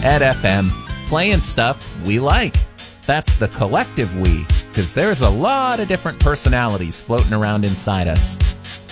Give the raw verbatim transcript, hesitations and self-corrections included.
at F M, playing stuff we like. That's the collective we, because there's a lot of different personalities floating around inside us.